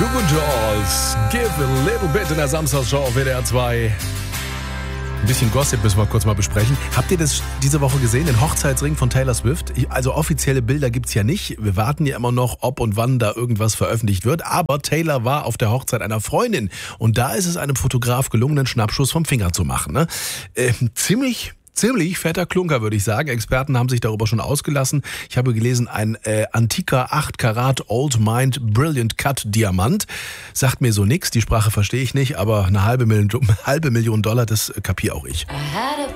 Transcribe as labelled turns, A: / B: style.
A: Goo Dolls, Give a Little Bit in der Samstagshow auf WDR 2. Ein bisschen Gossip müssen wir kurz mal besprechen. Habt ihr das diese Woche gesehen, den Hochzeitsring von Taylor Swift? Also offizielle Bilder gibt's ja nicht. Wir warten ja immer noch, ob und wann da irgendwas veröffentlicht wird. Aber Taylor war auf der Hochzeit einer Freundin. Und da ist es einem Fotograf gelungen, einen Schnappschuss vom Finger zu machen. Ne? Ziemlich fetter Klunker, würde ich sagen. Experten haben sich darüber schon ausgelassen. Ich habe gelesen, ein antiker 8 Karat Old Mind Brilliant Cut Diamant. Sagt mir so nix, die Sprache verstehe ich nicht, aber eine halbe Million $, das kapiere auch ich.